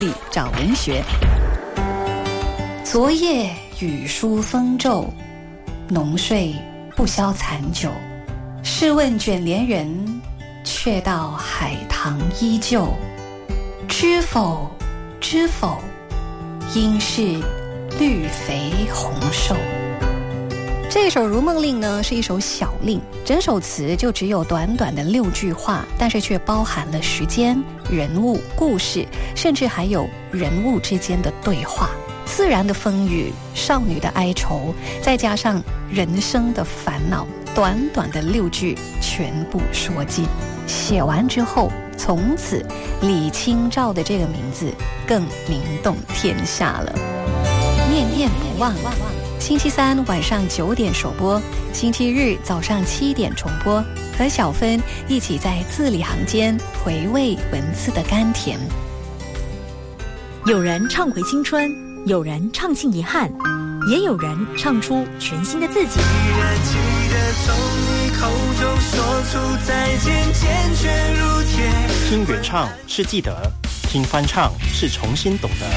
找文学。昨夜雨疏风骤，浓睡不消残酒。试问卷帘人，却道海棠依旧。知否知否，应是绿肥红瘦。这首《如梦令》呢，是一首小令，整首词就只有短短的6句话，但是却包含了时间、人物、故事，甚至还有人物之间的对话。自然的风雨，少女的哀愁，再加上人生的烦恼，短短的6句全部说尽。写完之后，从此李清照的这个名字更名动天下了。念念不忘，星期三晚上9点首播，星期日早上7点重播，和小芬一起在字里行间回味文字的甘甜。 有人唱回青春，有人唱尽遗憾，也有人唱出全新的自己。 记得从你口中说出再见，坚决如铁。 听原唱是记得，听翻唱是重新懂得。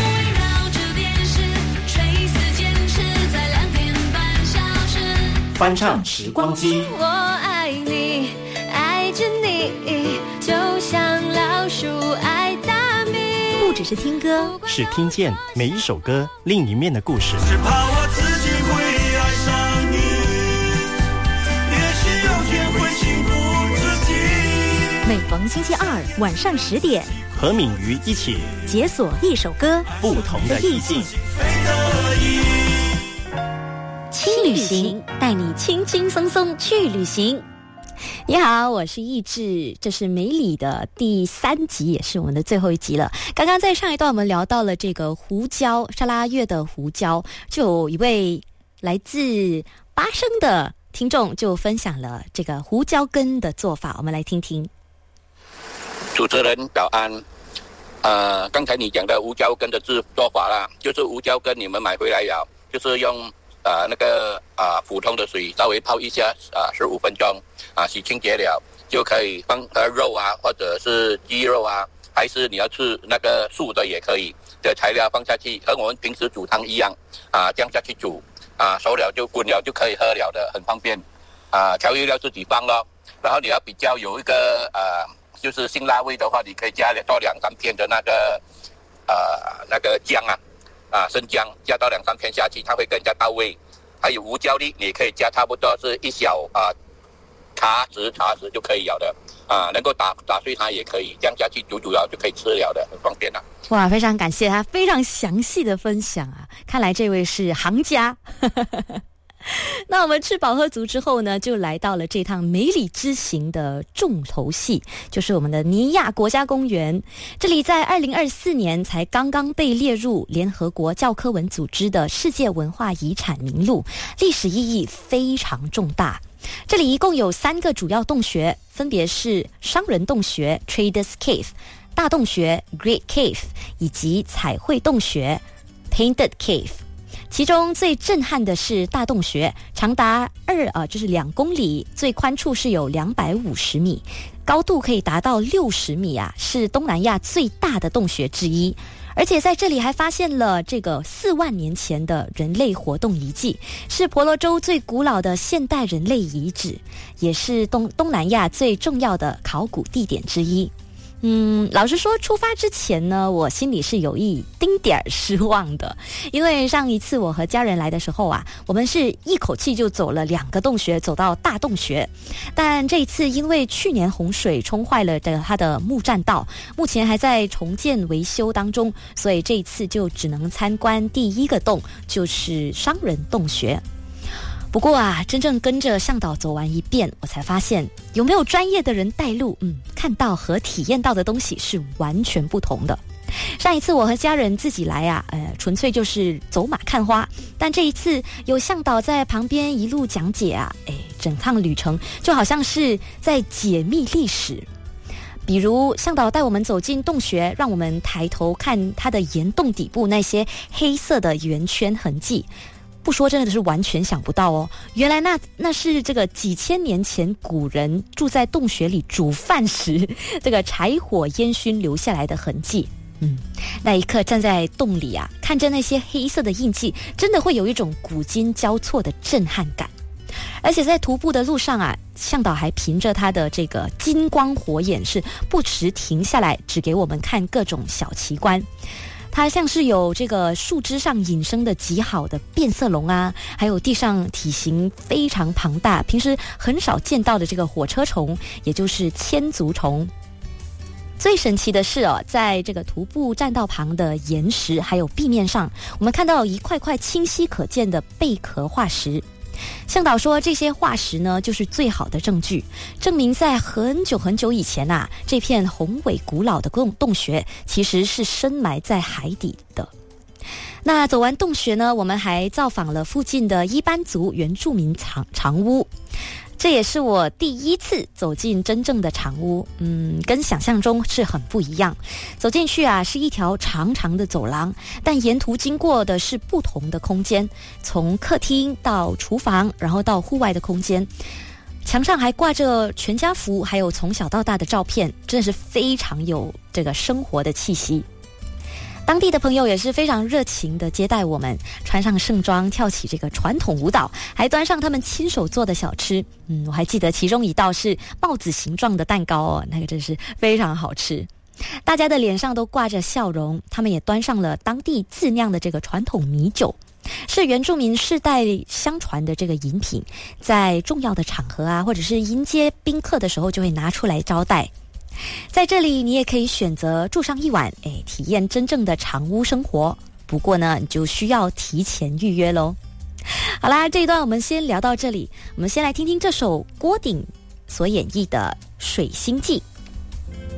翻唱时光机。 我爱你，爱着你，就像老鼠爱大米。 不只是听歌， 是听见每一首歌另一面的故事。 只怕我自己会爱上你，也许有天会幸福自己。 每逢星期二晚上10点， 和敏瑜一起解锁一首歌不同的意境。 轻旅行，带你轻轻松松去旅行。 你好，我是易志，这是梅里的第3集，也是我们的最后一集了。刚刚在上一段我们聊到了这个胡椒，沙拉越的胡椒，就有一位来自巴生的听众就分享了这个胡椒根的做法，我们来听听。 主持人早安，刚才你讲的胡椒根的做法啦，就是胡椒根你们买回来了，就是用普通的水稍微泡一下15分钟洗清洁了，就可以放肉啊，或者是鸡肉啊，还是你要吃那个素的也可以的材料放下去，和我们平时煮汤一样这样下去煮熟了就滚了就可以喝了的，很方便调味料自己放咯。然后你要比较有一个就是辛辣味的话，你可以加多2-3片的那个姜生姜加到2-3片下去，它会更加到位。还有胡椒粒，你可以加差不多是1小茶匙就可以了的能够打碎它也可以，这样下去煮了就可以吃了的，很方便了。 哇，非常感谢他非常详细的分享看来这位是行家。那我们吃饱喝足之后呢，就来到了这趟梅里之行的重头戏，就是我们的尼亚国家公园。这里在2024年才刚刚被列入联合国教科文组织的世界文化遗产名录，历史意义非常重大。这里一共有3个主要洞穴，分别是商人洞穴 Traders Cave、 大洞穴 Great Cave 以及彩绘洞穴 Painted Cave。其中最震撼的是大洞穴，长达就是2公里，最宽处是有250米，高度可以达到60米是东南亚最大的洞穴之一。而且在这里还发现了这个4万年前的人类活动遗迹，是婆罗洲最古老的现代人类遗址，也是东南亚最重要的考古地点之一。老实说，出发之前呢，我心里是有一丁点儿失望的，因为上一次我和家人来的时候我们是一口气就走了2个洞穴，走到大洞穴。但这一次因为去年洪水冲坏了它的木栈道，目前还在重建维修当中，所以这一次就只能参观第1个洞，就是商人洞穴。不过真正跟着向导走完一遍，我才发现有没有专业的人带路，看到和体验到的东西是完全不同的。上一次我和家人自己来纯粹就是走马看花，但这一次有向导在旁边一路讲解整趟旅程就好像是在解密历史。比如向导带我们走进洞穴，让我们抬头看它的岩洞底部那些黑色的圆圈痕迹，不说真的是完全想不到原来那是这个几千年前古人住在洞穴里煮饭时这个柴火烟熏留下来的痕迹。 那一刻站在洞里啊，看着那些黑色的印记，真的会有一种古今交错的震撼感。而且在徒步的路上啊，向导还凭着他的这个金光火眼，是不时停下来指给我们看各种小奇观。它像是有这个树枝上引生的极好的变色龙啊，还有地上体型非常庞大，平时很少见到的这个火车虫，也就是千足虫。最神奇的是在这个徒步栈道旁的岩石还有壁面上，我们看到一块块清晰可见的贝壳化石。向导说，这些化石呢，就是最好的证据，证明在很久很久以前啊，这片宏伟古老的洞穴其实是深埋在海底的。那走完洞穴呢，我们还造访了附近的伊班族原住民长屋。这也是我第一次走进真正的长屋，跟想象中是很不一样。走进去啊，是一条长长的走廊，但沿途经过的是不同的空间，从客厅到厨房，然后到户外的空间。墙上还挂着全家福，还有从小到大的照片，真的是非常有这个生活的气息。当地的朋友也是非常热情的接待我们，穿上盛装跳起这个传统舞蹈，还端上他们亲手做的小吃。我还记得其中一道是帽子形状的蛋糕那个真是非常好吃。大家的脸上都挂着笑容，他们也端上了当地自酿的这个传统米酒，是原住民世代相传的这个饮品，在重要的场合啊，或者是迎接宾客的时候就会拿出来招待。在这里你也可以选择住上一晚，体验真正的长屋生活，不过呢你就需要提前预约咯。好啦，这一段我们先聊到这里，我们先来听听这首郭顶所演绎的《水星记》。